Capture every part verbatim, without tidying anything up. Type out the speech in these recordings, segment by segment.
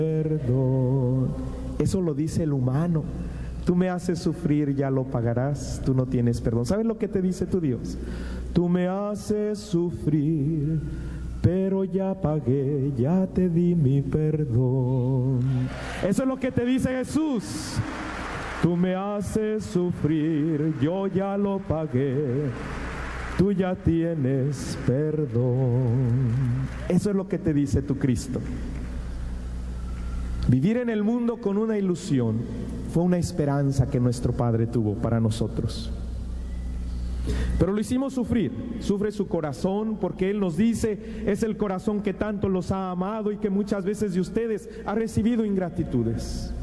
perdón. Eso lo dice el humano. Tú me haces sufrir, ya lo pagarás, tú no tienes perdón. ¿Sabes lo que te dice tu Dios? Tú me haces sufrir, pero ya pagué, ya te di mi perdón. Eso es lo que te dice Jesús. Tú me haces sufrir, yo ya lo pagué, tú ya tienes perdón. Eso es lo que te dice tu Cristo. Vivir en el mundo con una ilusión fue una esperanza que nuestro Padre tuvo para nosotros. Pero lo hicimos sufrir. Sufre su corazón porque Él nos dice, es el corazón que tanto los ha amado y que muchas veces de ustedes ha recibido ingratitudes.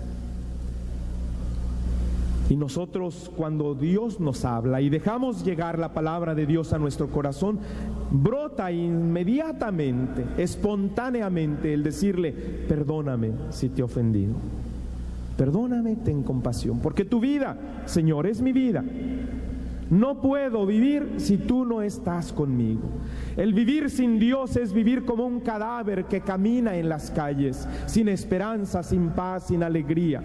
Y nosotros, cuando Dios nos habla y dejamos llegar la palabra de Dios a nuestro corazón, brota inmediatamente, espontáneamente el decirle, perdóname si te he ofendido. Perdóname, ten compasión, porque tu vida, Señor, es mi vida. No puedo vivir si tú no estás conmigo. El vivir sin Dios es vivir como un cadáver que camina en las calles, sin esperanza, sin paz, sin alegría.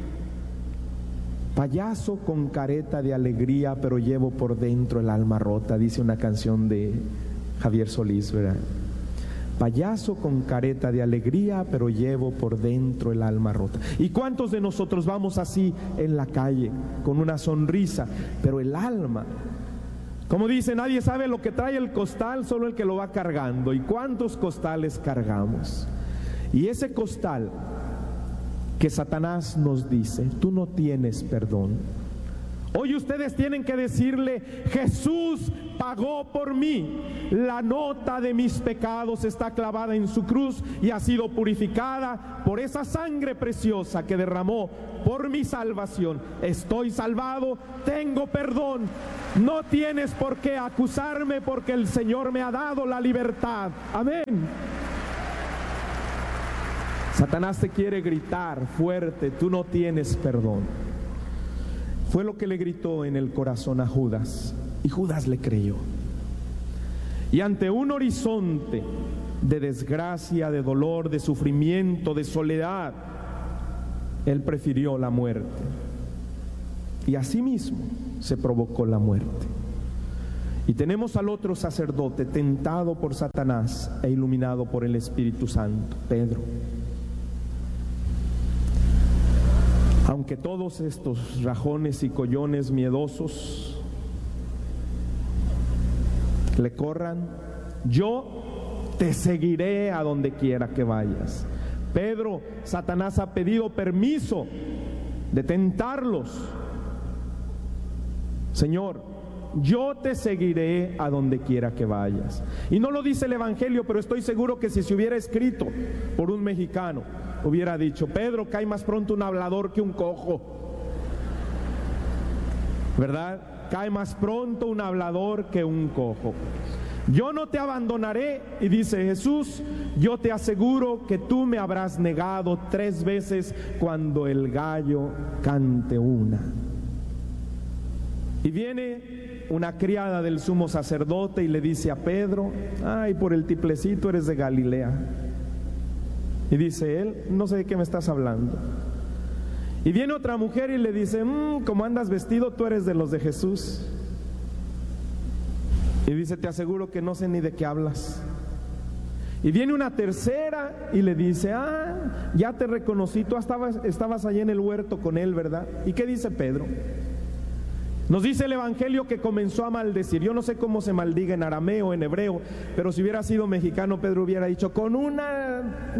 Payaso con careta de alegría, pero llevo por dentro el alma rota, dice una canción de Javier Solís, ¿verdad? Payaso con careta de alegría, pero llevo por dentro el alma rota. ¿Y cuántos de nosotros vamos así en la calle, con una sonrisa, pero el alma? Como dice, nadie sabe lo que trae el costal, solo el que lo va cargando. ¿Y cuántos costales cargamos? Y ese costal que Satanás nos dice, tú no tienes perdón. Hoy ustedes tienen que decirle, Jesús pagó por mí. La nota de mis pecados está clavada en su cruz y ha sido purificada por esa sangre preciosa que derramó por mi salvación. Estoy salvado, tengo perdón. No tienes por qué acusarme porque el Señor me ha dado la libertad. Amén. Satanás te quiere gritar fuerte, tú no tienes perdón. Fue lo que le gritó en el corazón a Judas, y Judas le creyó. Y ante un horizonte de desgracia, de dolor, de sufrimiento, de soledad, él prefirió la muerte. Y asimismo se provocó la muerte. Y tenemos al otro sacerdote tentado por Satanás e iluminado por el Espíritu Santo, Pedro. Aunque todos estos rajones y collones miedosos le corran, yo te seguiré a donde quiera que vayas. Pedro, Satanás ha pedido permiso de tentarlos. Señor, yo te seguiré a donde quiera que vayas. Y no lo dice el Evangelio, pero estoy seguro que si se hubiera escrito por un mexicano, hubiera dicho, Pedro, cae más pronto un hablador que un cojo. ¿Verdad? Cae más pronto un hablador que un cojo. Yo no te abandonaré, y dice Jesús, yo te aseguro que tú me habrás negado tres veces cuando el gallo cante una. Y viene una criada del sumo sacerdote y le dice a Pedro, ay, por el tiplecito eres de Galilea. Y dice él, no sé de qué me estás hablando. Y viene otra mujer y le dice, mmm, como andas vestido, tú eres de los de Jesús. Y dice, te aseguro que no sé ni de qué hablas. Y viene una tercera y le dice, ah, ya te reconocí, tú estabas, estabas allá en el huerto con él, ¿verdad? ¿Y qué dice Pedro? Nos dice el Evangelio que comenzó a maldecir. Yo no sé cómo se maldiga en arameo o en hebreo, pero si hubiera sido mexicano, Pedro hubiera dicho, con una...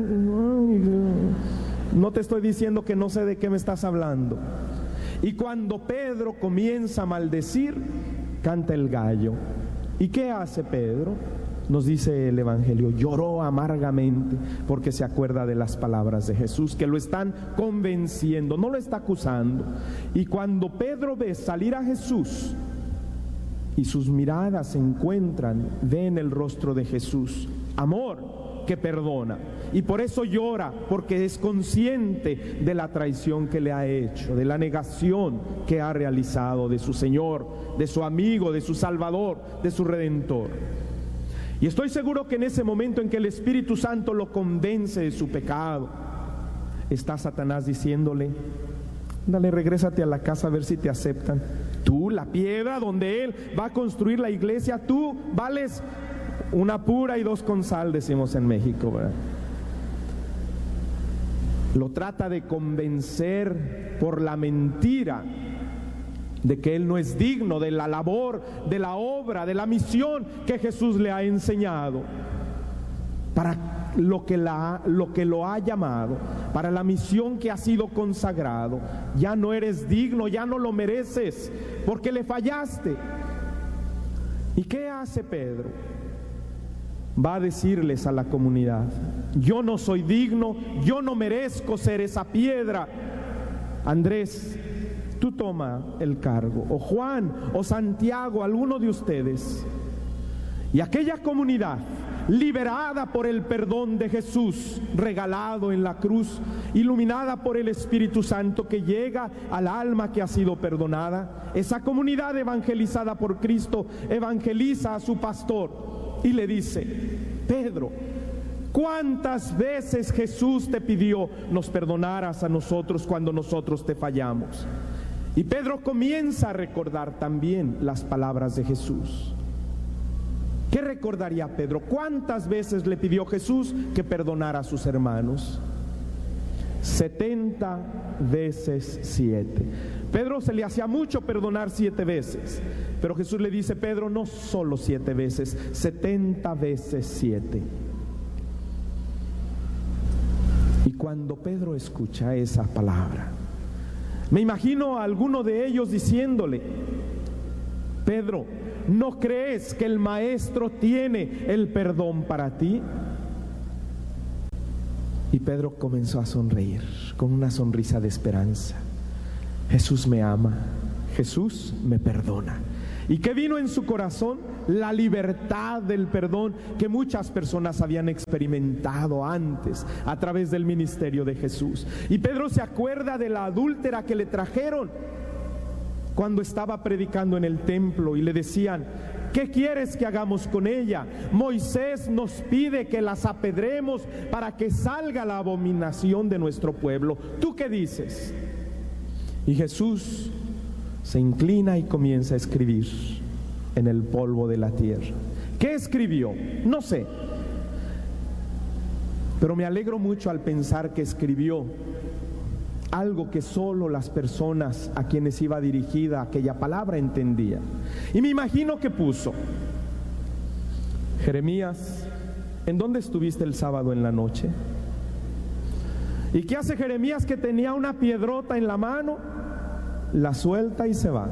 No te estoy diciendo que no sé de qué me estás hablando. Y cuando Pedro comienza a maldecir, canta el gallo. ¿Y qué hace Pedro? Nos dice el Evangelio, lloró amargamente porque se acuerda de las palabras de Jesús que lo están convenciendo, no lo está acusando. Y cuando Pedro ve salir a Jesús y sus miradas se encuentran, ve en el rostro de Jesús amor que perdona, y por eso llora, porque es consciente de la traición que le ha hecho, de la negación que ha realizado de su Señor, de su amigo, de su Salvador, de su Redentor. Y estoy seguro que en ese momento en que el Espíritu Santo lo convence de su pecado, está Satanás diciéndole: dale, regrésate a la casa a ver si te aceptan. Tú, la piedra donde él va a construir la iglesia, tú vales una pura y dos con sal, decimos en México, ¿verdad? Lo trata de convencer por la mentira de que él no es digno de la labor, de la obra, de la misión que Jesús le ha enseñado, para lo que, la, lo que lo ha llamado, para la misión que ha sido consagrado. Ya no eres digno, ya no lo mereces, porque le fallaste. ¿Y qué hace Pedro? Va a decirles a la comunidad: yo no soy digno, yo no merezco ser esa piedra. Andrés, tú toma el cargo, o Juan, o Santiago, alguno de ustedes. Y aquella comunidad, liberada por el perdón de Jesús regalado en la cruz, iluminada por el Espíritu Santo que llega al alma que ha sido perdonada, esa comunidad evangelizada por Cristo evangeliza a su pastor y le dice: Pedro, ¿cuántas veces Jesús te pidió nos perdonaras a nosotros cuando nosotros te fallamos? Y Pedro comienza a recordar también las palabras de Jesús. ¿Qué recordaría Pedro? ¿Cuántas veces le pidió Jesús que perdonara a sus hermanos? setenta veces siete. Pedro se le hacía mucho perdonar siete veces, pero Jesús le dice: Pedro, no solo siete veces, setenta veces siete. Y cuando Pedro escucha esa palabra, me imagino a alguno de ellos diciéndole: Pedro, ¿no crees que el Maestro tiene el perdón para ti? Y Pedro comenzó a sonreír con una sonrisa de esperanza. Jesús me ama, Jesús me perdona. ¿Y qué vino en su corazón? La libertad del perdón que muchas personas habían experimentado antes a través del ministerio de Jesús. Y Pedro se acuerda de la adúltera que le trajeron cuando estaba predicando en el templo y le decían: ¿qué quieres que hagamos con ella? Moisés nos pide que las apedremos para que salga la abominación de nuestro pueblo. ¿Tú qué dices? Y Jesús se inclina y comienza a escribir en el polvo de la tierra. ¿Qué escribió? No sé, pero me alegro mucho al pensar que escribió algo que solo las personas a quienes iba dirigida aquella palabra entendían. Y me imagino que puso: Jeremías, ¿en dónde estuviste el sábado en la noche? ¿Y qué hace Jeremías, que tenía una piedrota en la mano? La suelta y se va.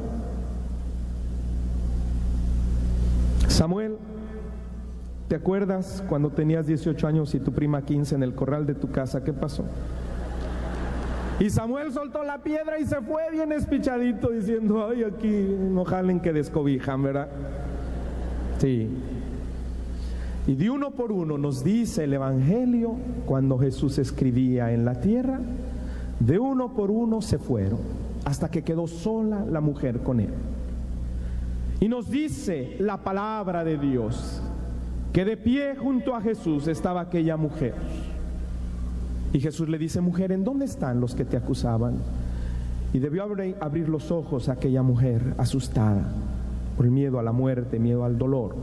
Samuel, ¿te acuerdas cuando tenías dieciocho años y tu prima quince en el corral de tu casa? ¿Qué pasó? Y Samuel soltó la piedra y se fue bien espichadito diciendo: ay, aquí no jalen que descobijan, ¿verdad? Sí. Y de uno por uno nos dice el Evangelio, cuando Jesús escribía en la tierra, de uno por uno se fueron, hasta que quedó sola la mujer con él. Y nos dice la palabra de Dios que de pie junto a Jesús estaba aquella mujer. Y Jesús le dice: mujer, ¿en dónde están los que te acusaban? Y debió abrir, abrir los ojos a aquella mujer asustada por el miedo a la muerte, miedo al dolor.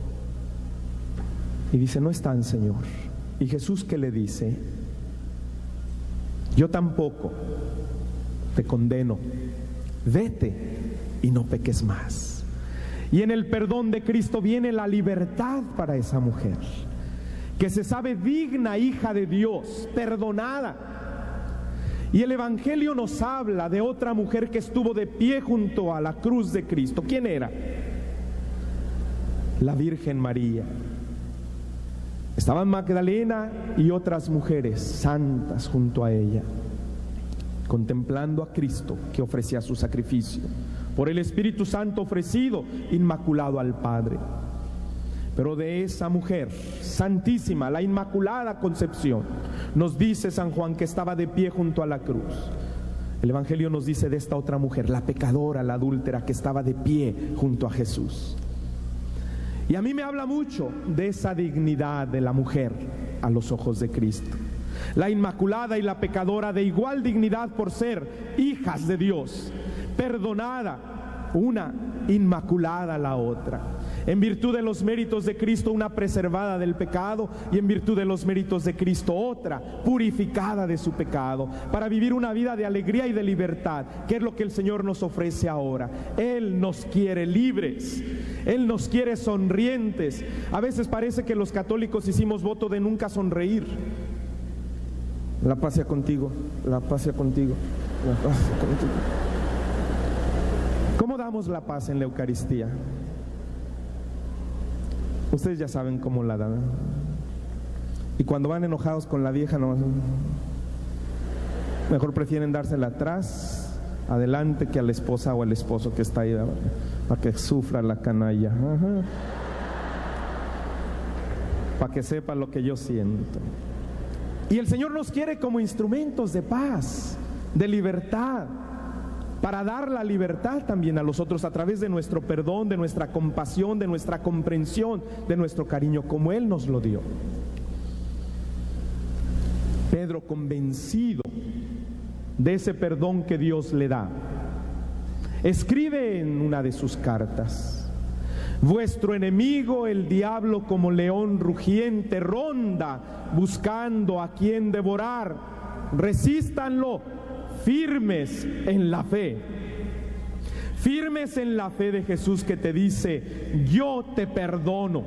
Y dice: no están, Señor. Y Jesús, ¿qué le dice? Yo tampoco te condeno. Vete y no peques más. Y en el perdón de Cristo viene la libertad para esa mujer, que se sabe digna, hija de Dios, perdonada. Y el Evangelio nos habla de otra mujer que estuvo de pie junto a la cruz de Cristo. ¿Quién era? La Virgen María. Estaban Magdalena y otras mujeres santas junto a ella, contemplando a Cristo que ofrecía su sacrificio, por el Espíritu Santo ofrecido, inmaculado al Padre. Pero de esa mujer santísima, la Inmaculada Concepción, nos dice San Juan que estaba de pie junto a la cruz. El Evangelio nos dice de esta otra mujer, la pecadora, la adúltera, que estaba de pie junto a Jesús. Y a mí me habla mucho de esa dignidad de la mujer a los ojos de Cristo. La inmaculada y la pecadora de igual dignidad por ser hijas de Dios, perdonada una, inmaculada la otra. En virtud de los méritos de Cristo, una preservada del pecado, y en virtud de los méritos de Cristo, otra purificada de su pecado, para vivir una vida de alegría y de libertad, que es lo que el Señor nos ofrece ahora. Él nos quiere libres, Él nos quiere sonrientes. A veces parece que los católicos hicimos voto de nunca sonreír. La paz sea contigo, la paz sea contigo, la paz sea contigo. ¿Cómo damos la paz en la Eucaristía? Ustedes ya saben cómo la dan. Y cuando van enojados con la vieja, no, mejor prefieren dársela atrás, adelante, que a la esposa o al esposo que está ahí, para que sufra la canalla. Ajá. Para que sepa lo que yo siento. Y el Señor nos quiere como instrumentos de paz, de libertad, para dar la libertad también a los otros a través de nuestro perdón, de nuestra compasión, de nuestra comprensión, de nuestro cariño, como Él nos lo dio. Pedro, convencido de ese perdón que Dios le da, escribe en una de sus cartas: vuestro enemigo el diablo, como león rugiente, ronda buscando a quien devorar. Resístanlo, firmes en la fe, firmes en la fe de Jesús, que te dice: yo te perdono,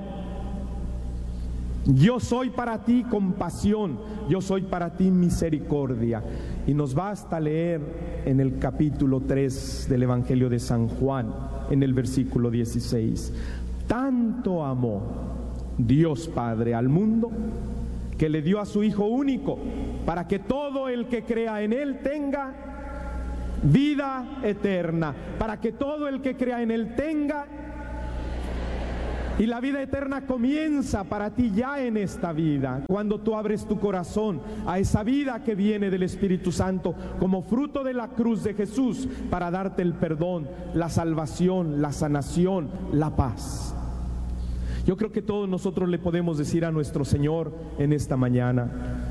yo soy para ti compasión, yo soy para ti misericordia. Y nos basta leer en el capítulo tres del Evangelio de San Juan, en el versículo dieciséis: tanto amó Dios Padre al mundo, que le dio a su Hijo único, para que todo el que crea en Él tenga vida eterna, para que todo el que crea en Él tenga. Y la vida eterna comienza para ti ya en esta vida, cuando tú abres tu corazón a esa vida que viene del Espíritu Santo como fruto de la cruz de Jesús, para darte el perdón, la salvación, la sanación, la paz. Yo creo que todos nosotros le podemos decir a nuestro Señor en esta mañana: